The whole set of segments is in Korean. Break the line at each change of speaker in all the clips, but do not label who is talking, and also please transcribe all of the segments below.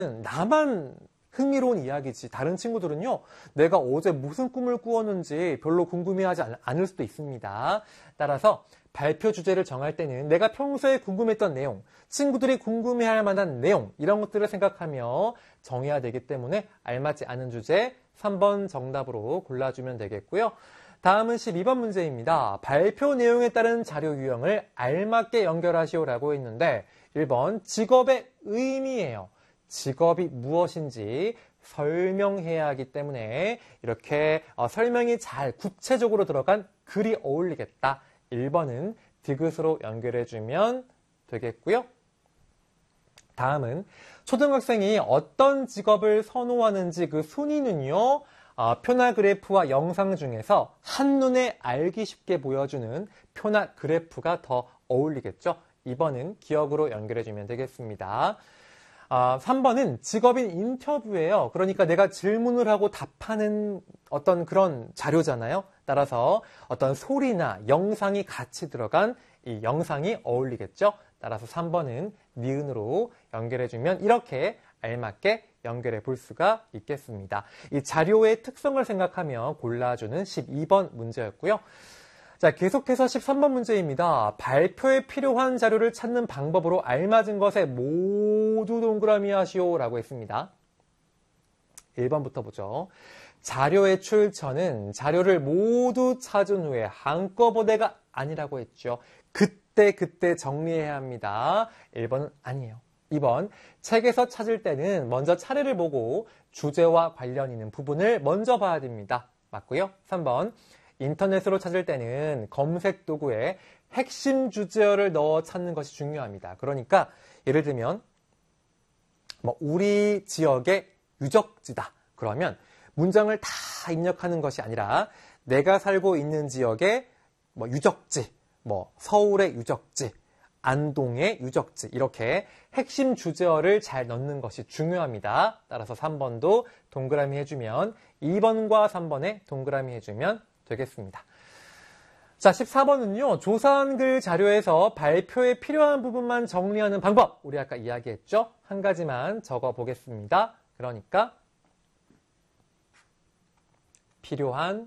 나만 흥미로운 이야기지 다른 친구들은요 내가 어제 무슨 꿈을 꾸었는지 별로 궁금해하지 않을 수도 있습니다. 따라서 발표 주제를 정할 때는 내가 평소에 궁금했던 내용, 친구들이 궁금해할 만한 내용 이런 것들을 생각하며 정해야 되기 때문에 알맞지 않은 주제 3번 정답으로 골라주면 되겠고요. 다음은 12번 문제입니다. 발표 내용에 따른 자료 유형을 알맞게 연결하시오라고 했는데 1번 직업의 의미예요. 직업이 무엇인지 설명해야 하기 때문에 이렇게 설명이 잘 구체적으로 들어간 글이 어울리겠다. 1번은 디귿으로 연결해주면 되겠고요. 다음은 초등학생이 어떤 직업을 선호하는지 그 순위는요. 표나 그래프와 영상 중에서 한눈에 알기 쉽게 보여주는 표나 그래프가 더 어울리겠죠. 2번은 기억으로 연결해주면 되겠습니다. 3번은 직업인 인터뷰예요. 그러니까 내가 질문을 하고 답하는 어떤 그런 자료잖아요. 따라서 어떤 소리나 영상이 같이 들어간 이 영상이 어울리겠죠. 따라서 3번은 니은으로 연결해주면 이렇게 알맞게 연결해 볼 수가 있겠습니다. 이 자료의 특성을 생각하며 골라주는 12번 문제였고요. 자, 계속해서 13번 문제입니다. 발표에 필요한 자료를 찾는 방법으로 알맞은 것에 모두 동그라미 하시오라고 했습니다. 1번부터 보죠. 자료의 출처는 자료를 모두 찾은 후에 한꺼번에가 아니라고 했죠. 그때 정리해야 합니다. 1번은 아니에요. 2번, 책에서 찾을 때는 먼저 차례를 보고 주제와 관련 있는 부분을 먼저 봐야 됩니다. 맞고요. 3번, 인터넷으로 찾을 때는 검색 도구에 핵심 주제어를 넣어 찾는 것이 중요합니다. 그러니까 예를 들면 우리 지역의 유적지다. 그러면 문장을 다 입력하는 것이 아니라 내가 살고 있는 지역의 유적지, 서울의 유적지, 안동의 유적지 이렇게 핵심 주제어를 잘 넣는 것이 중요합니다. 따라서 3번도 동그라미 해주면 2번과 3번에 동그라미 해주면 되겠습니다. 자, 14번은요. 조사한 글 자료에서 발표에 필요한 부분만 정리하는 방법. 우리 아까 이야기했죠? 한 가지만 적어 보겠습니다. 그러니까 필요한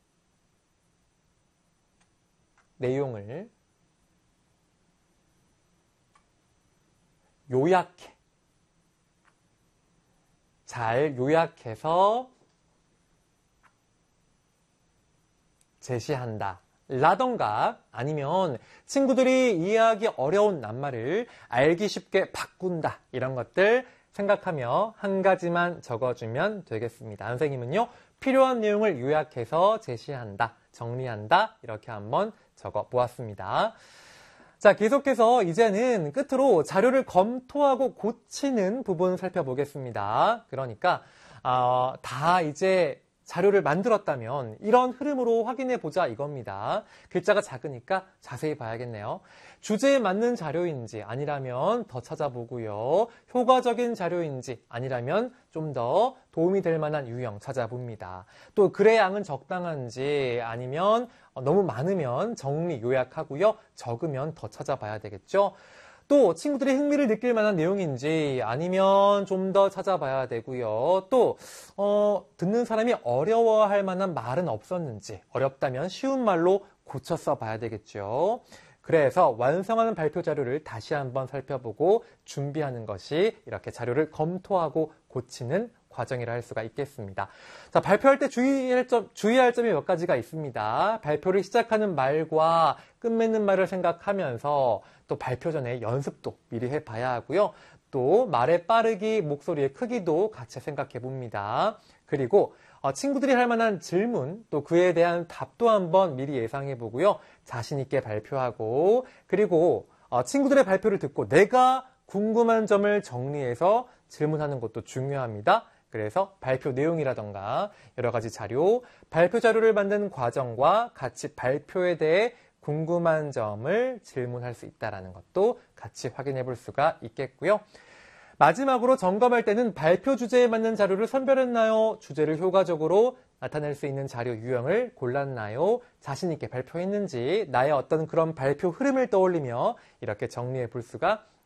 내용을 잘 요약해서 제시한다. 라던가 아니면 친구들이 이해하기 어려운 낱말을 알기 쉽게 바꾼다. 이런 것들 생각하며 한 가지만 적어주면 되겠습니다. 선생님은요. 필요한 내용을 요약해서 제시한다. 정리한다. 이렇게 한번 적어 보았습니다. 자, 계속해서 이제는 끝으로 자료를 검토하고 고치는 부분 살펴보겠습니다. 그러니까 다 이제 자료를 만들었다면 이런 흐름으로 확인해보자 이겁니다. 글자가 작으니까 자세히 봐야겠네요. 주제에 맞는 자료인지 아니라면 더 찾아보고요. 효과적인 자료인지 아니라면 좀 더 도움이 될 만한 유형 찾아봅니다. 또 글의 양은 적당한지 아니면 너무 많으면 정리 요약하고요. 적으면 더 찾아봐야 되겠죠. 또 친구들이 흥미를 느낄 만한 내용인지 아니면 좀 더 찾아봐야 되고요. 또 듣는 사람이 어려워할 만한 말은 없었는지 어렵다면 쉬운 말로 고쳐 써봐야 되겠죠. 그래서 완성하는 발표 자료를 다시 한번 살펴보고 준비하는 것이 이렇게 자료를 검토하고 고치는 과정이라 할 수가 있겠습니다. 자, 발표할 때 주의할 점이 몇 가지가 있습니다. 발표를 시작하는 말과 끝맺는 말을 생각하면서 또 발표 전에 연습도 미리 해봐야 하고요. 또 말의 빠르기, 목소리의 크기도 같이 생각해 봅니다. 그리고 친구들이 할 만한 질문, 또 그에 대한 답도 한번 미리 예상해 보고요. 자신 있게 발표하고, 그리고 친구들의 발표를 듣고 내가 궁금한 점을 정리해서 질문하는 것도 중요합니다. 그래서 발표 내용이라던가 여러 가지 자료, 발표 자료를 만든 과정과 같이 발표에 대해 궁금한 점을 질문할 수 있다는 것도 같이 확인해 볼 수가 있겠고요. 마지막으로 점검할 때는 발표 주제에 맞는 자료를 선별했나요? 주제를 효과적으로 나타낼 수 있는 자료 유형을 골랐나요? 자신 있게 발표했는지 나의 어떤 그런 발표 흐름을 떠올리며 이렇게 정리해 볼 수가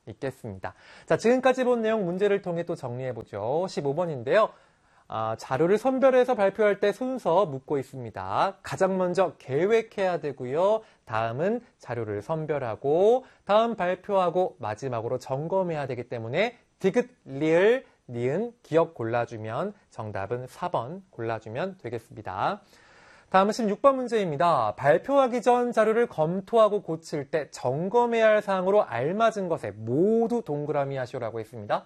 있겠습니다. 자, 지금까지 본 내용 문제를 통해 또 정리해보죠. 15번인데요. 자료를 선별해서 발표할 때 순서 묻고 있습니다. 가장 먼저 계획해야 되고요. 다음은 자료를 선별하고, 다음 발표하고, 마지막으로 점검해야 되기 때문에 디귿, 리을, 니은, 기억 골라주면 정답은 4번 골라주면 되겠습니다. 다음은 16번 문제입니다. 발표하기 전 자료를 검토하고 고칠 때 점검해야 할 사항으로 알맞은 것에 모두 동그라미 하시오라고 했습니다.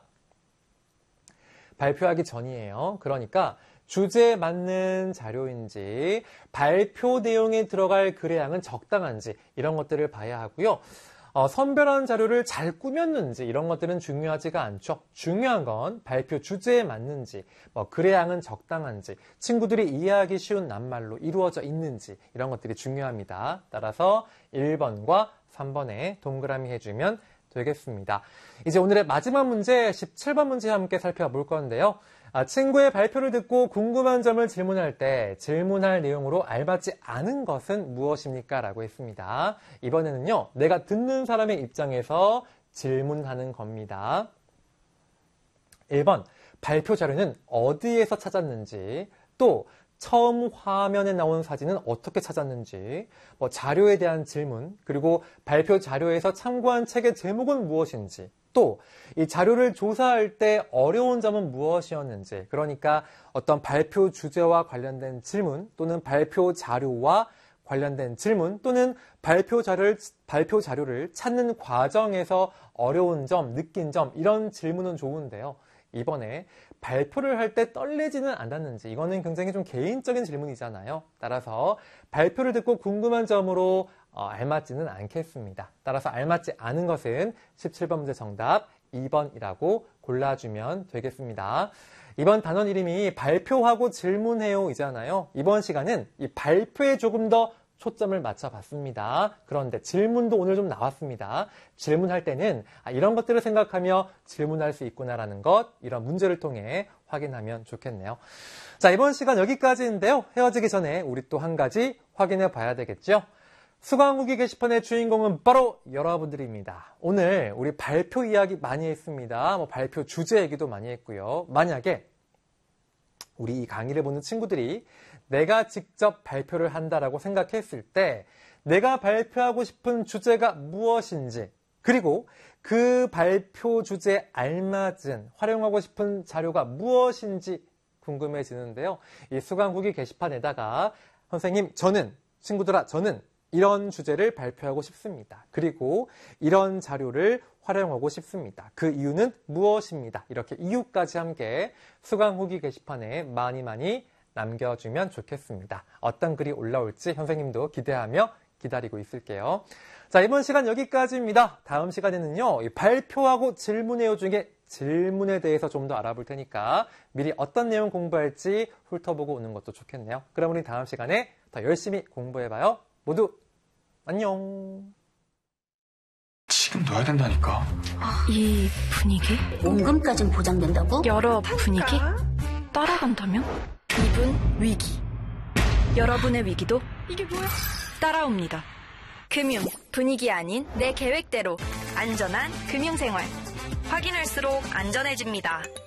발표하기 전이에요. 그러니까 주제에 맞는 자료인지, 발표 내용에 들어갈 글의 양은 적당한지 이런 것들을 봐야 하고요. 선별한 자료를 잘 꾸몄는지 이런 것들은 중요하지가 않죠. 중요한 건 발표 주제에 맞는지, 글의 양은 적당한지, 친구들이 이해하기 쉬운 낱말로 이루어져 있는지 이런 것들이 중요합니다. 따라서 1번과 3번에 동그라미 해주면 되겠습니다. 이제 오늘의 마지막 문제 17번 문제 함께 살펴볼 건데요. 친구의 발표를 듣고 궁금한 점을 질문할 때 질문할 내용으로 알맞지 않은 것은 무엇입니까? 라고 했습니다. 이번에는요, 내가 듣는 사람의 입장에서 질문하는 겁니다. 1번, 발표 자료는 어디에서 찾았는지, 또 처음 화면에 나온 사진은 어떻게 찾았는지, 자료에 대한 질문, 그리고 발표 자료에서 참고한 책의 제목은 무엇인지, 또 이 자료를 조사할 때 어려운 점은 무엇이었는지, 그러니까 어떤 발표 주제와 관련된 질문 또는 발표 자료와 관련된 질문 또는 발표 자료를 찾는 과정에서 어려운 점, 느낀 점 이런 질문은 좋은데요. 이번에 발표를 할 때 떨리지는 않았는지, 이거는 굉장히 좀 개인적인 질문이잖아요. 따라서 발표를 듣고 궁금한 점으로 알맞지는 않겠습니다. 따라서 알맞지 않은 것은 17번 문제 정답 2번이라고 골라주면 되겠습니다. 이번 단원 이름이 발표하고 질문해요 이잖아요. 이번 시간은 이 발표에 조금 더 초점을 맞춰봤습니다. 그런데 질문도 오늘 좀 나왔습니다. 질문할 때는 이런 것들을 생각하며 질문할 수 있구나라는 것, 이런 문제를 통해 확인하면 좋겠네요. 자, 이번 시간 여기까지인데요. 헤어지기 전에 우리 또 한 가지 확인해 봐야 되겠죠. 수강 후기 게시판의 주인공은 바로 여러분들입니다. 오늘 우리 발표 이야기 많이 했습니다. 발표 주제 얘기도 많이 했고요. 만약에 우리 이 강의를 보는 친구들이 내가 직접 발표를 한다라고 생각했을 때 내가 발표하고 싶은 주제가 무엇인지, 그리고 그 발표 주제에 알맞은 활용하고 싶은 자료가 무엇인지 궁금해지는데요. 이 수강 후기 게시판에다가 선생님, 친구들아, 저는 이런 주제를 발표하고 싶습니다. 그리고 이런 자료를 활용하고 싶습니다. 그 이유는 무엇입니다. 이렇게 이유까지 함께 수강 후기 게시판에 많이 남겨주면 좋겠습니다. 어떤 글이 올라올지 선생님도 기대하며 기다리고 있을게요. 자, 이번 시간 여기까지입니다. 다음 시간에는요, 발표하고 질문해요 중에 질문에 대해서 좀 더 알아볼 테니까 미리 어떤 내용 공부할지 훑어보고 오는 것도 좋겠네요. 그럼 우리 다음 시간에 더 열심히 공부해봐요. 모두 안녕.
지금 넣어야 된다니까.
이 분위기?
원금까진 보장된다고?
여러 분위기? 따라간다면? 이분 위기. 여러분의 위기도 이게 뭐야? 따라옵니다. 금융 분위기 아닌 내 계획대로 안전한 금융생활. 확인할수록 안전해집니다.